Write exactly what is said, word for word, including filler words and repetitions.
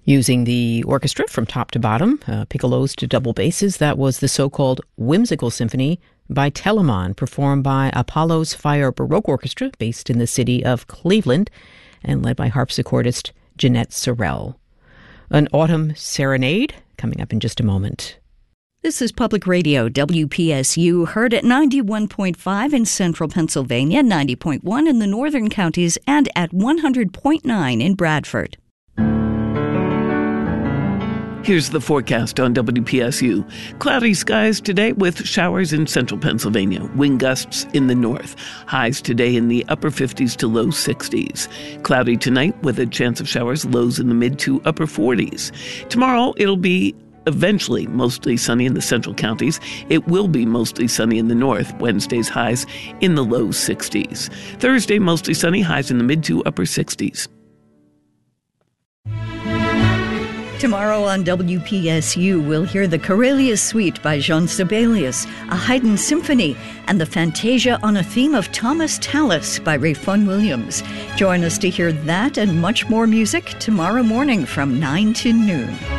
Using the orchestra from top to bottom, uh, piccolos to double basses, that was the so-called Whimsical Symphony by Telemann, performed by Apollo's Fire Baroque Orchestra, based in the city of Cleveland, and led by harpsichordist Jeanette Sorrell. An autumn serenade coming up in just a moment. This is Public Radio, W P S U, heard at ninety-one point five in central Pennsylvania, ninety point one in the northern counties, and at one hundred point nine in Bradford. Here's the forecast on W P S U. Cloudy skies today with showers in central Pennsylvania. Wind gusts in the north. Highs today in the upper fifties to low sixties. Cloudy tonight with a chance of showers, lows in the mid to upper forties. Tomorrow it'll be eventually mostly sunny in the central counties. It will be mostly sunny in the north. Wednesday's highs in the low sixties. Thursday mostly sunny, highs in the mid to upper sixties. Tomorrow on W P S U, we'll hear the Karelia Suite by Jean Sibelius, a Haydn Symphony, and the Fantasia on a theme of Thomas Tallis by Rayfun Williams. Join us to hear that and much more music tomorrow morning from nine to noon.